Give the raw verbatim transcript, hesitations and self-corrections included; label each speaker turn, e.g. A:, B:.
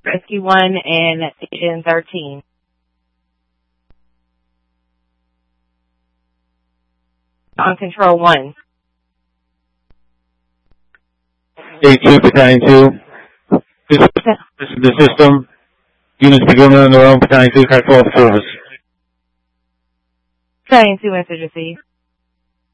A: Rescue one and Agent thirteen. On Control one.
B: A two, Battalion two. This, this is the system. Units beginning on their own. Battalion two, control the service.
A: Battalion two, message received.